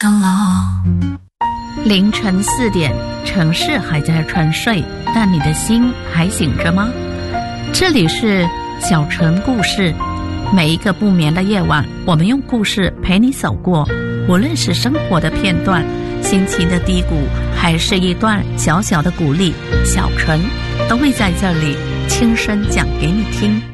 凌晨4点，城市还在沉睡，但你的心还醒着吗？这里是小城故事，每一个不眠的夜晚，我们用故事陪你走过，无论是生活的片段、心情的低谷，还是一段小小的鼓励，小城都会在这里轻声讲给你听。